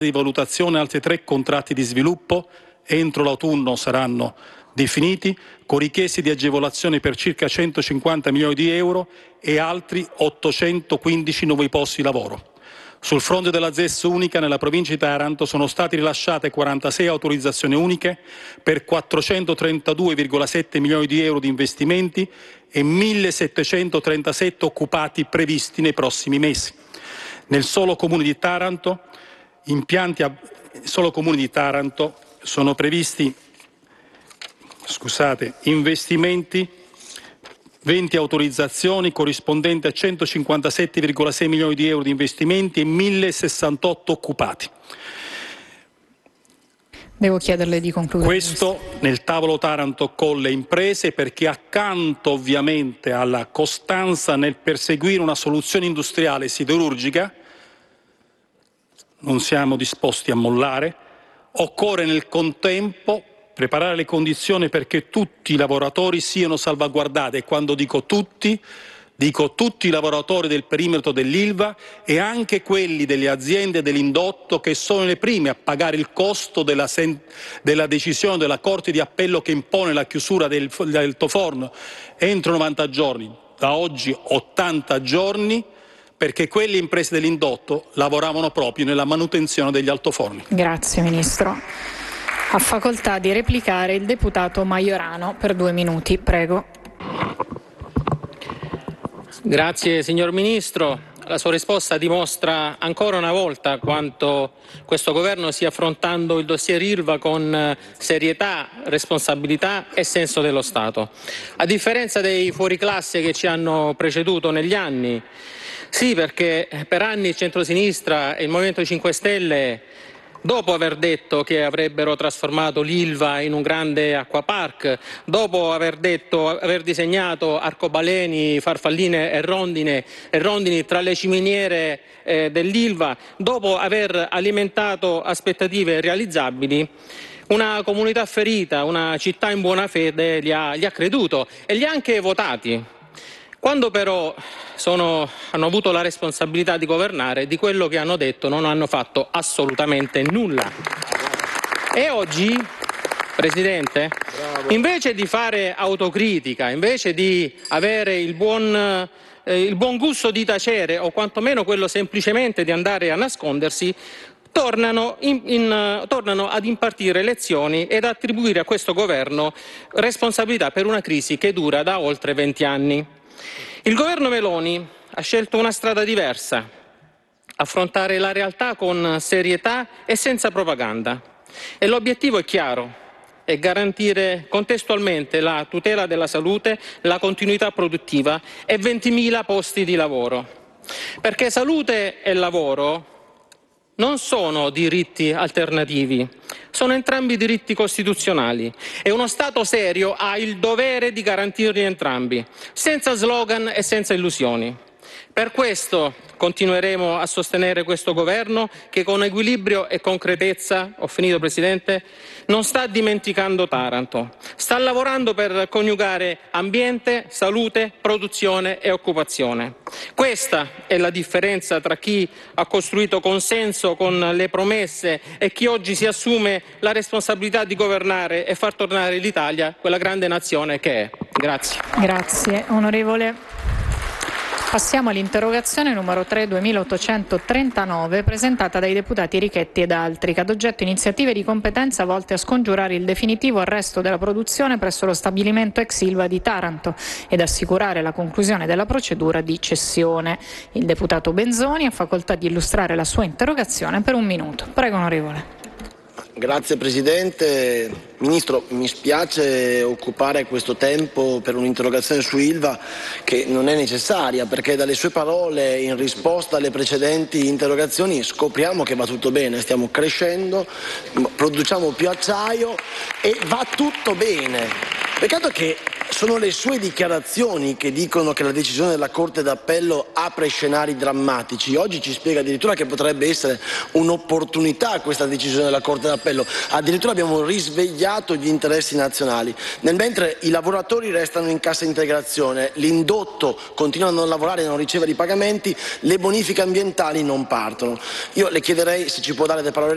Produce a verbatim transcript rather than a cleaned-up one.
di valutazione altri tre contratti di sviluppo, entro l'autunno saranno definiti, con richieste di agevolazione per circa centocinquanta milioni di euro e altri ottocentoquindici nuovi posti di lavoro. Sul fronte della Z E S unica nella provincia di Taranto sono state rilasciate quarantasei autorizzazioni uniche per quattrocentotrentadue virgola sette milioni di euro di investimenti e millesettecentotrentasette occupati previsti nei prossimi mesi. Nel solo comune di Taranto, impianti a, solo comune di Taranto sono previsti scusate, investimenti, venti autorizzazioni corrispondenti a centocinquantasette virgola sei milioni di euro di investimenti e millesessantotto occupati. Devo chiederle di concludere. Questo nel tavolo Taranto con le imprese, perché accanto ovviamente alla costanza nel perseguire una soluzione industriale siderurgica, non siamo disposti a mollare, occorre nel contempo preparare le condizioni perché tutti i lavoratori siano salvaguardati, e quando dico tutti, dico tutti i lavoratori del perimetro dell'Ilva e anche quelli delle aziende dell'indotto, che sono le prime a pagare il costo della, della decisione della Corte di Appello che impone la chiusura del, dell'altoforno entro novanta giorni, da oggi ottanta giorni, perché quelle imprese dell'indotto lavoravano proprio nella manutenzione degli altoforni. Grazie Ministro. Ha facoltà di replicare il deputato Maiorano per due minuti, prego. Grazie signor Ministro. La sua risposta dimostra ancora una volta quanto questo governo stia affrontando il dossier Ilva con serietà, responsabilità e senso dello Stato. A differenza dei fuoriclasse che ci hanno preceduto negli anni, sì, perché per anni il centrosinistra e il Movimento cinque Stelle, dopo aver detto che avrebbero trasformato l'Ilva in un grande acquapark, dopo aver detto, aver disegnato arcobaleni, farfalline e rondine, e rondini tra le ciminiere eh, dell'Ilva, dopo aver alimentato aspettative realizzabili, una comunità ferita, una città in buona fede li ha, li ha creduto e li ha anche votati. Quando però sono, hanno avuto la responsabilità di governare, di quello che hanno detto non hanno fatto assolutamente nulla. E oggi, Presidente, invece di fare autocritica, invece di avere il buon, eh, il buon gusto di tacere, o quantomeno quello semplicemente di andare a nascondersi, Tornano, in, in, tornano ad impartire lezioni ed attribuire a questo governo responsabilità per una crisi che dura da oltre venti anni. Il governo Meloni ha scelto una strada diversa, affrontare la realtà con serietà e senza propaganda. E l'obiettivo è chiaro, è garantire contestualmente la tutela della salute, la continuità produttiva e ventimila posti di lavoro. Perché salute e lavoro non sono diritti alternativi, sono entrambi diritti costituzionali e uno Stato serio ha il dovere di garantirli entrambi, senza slogan e senza illusioni. Per questo continueremo a sostenere questo governo che con equilibrio e concretezza, ho finito Presidente, non sta dimenticando Taranto, sta lavorando per coniugare ambiente, salute, produzione e occupazione. Questa è la differenza tra chi ha costruito consenso con le promesse e chi oggi si assume la responsabilità di governare e far tornare l'Italia quella grande nazione che è. Grazie. Grazie, onorevole. Passiamo all'interrogazione numero tre duemilaottocentotrentanove presentata dai deputati Richetti ed altri, che ad oggetto iniziative di competenza volte a scongiurare il definitivo arresto della produzione presso lo stabilimento ex Ilva di Taranto ed assicurare la conclusione della procedura di cessione. Il deputato Benzoni ha facoltà di illustrare la sua interrogazione per un minuto. Prego onorevole. Grazie Presidente. Ministro, mi spiace occupare questo tempo per un'interrogazione su Ilva che non è necessaria, perché dalle sue parole in risposta alle precedenti interrogazioni scopriamo che va tutto bene, stiamo crescendo, produciamo più acciaio e va tutto bene. Peccato che sono le sue dichiarazioni che dicono che la decisione della Corte d'Appello apre scenari drammatici. Oggi ci spiega addirittura che potrebbe essere un'opportunità questa decisione della Corte d'Appello. Addirittura abbiamo risvegliato gli interessi nazionali. Nel mentre i lavoratori restano in cassa integrazione, l'indotto continua a non lavorare e non ricevere i pagamenti, le bonifiche ambientali non partono. Io le chiederei se ci può dare delle parole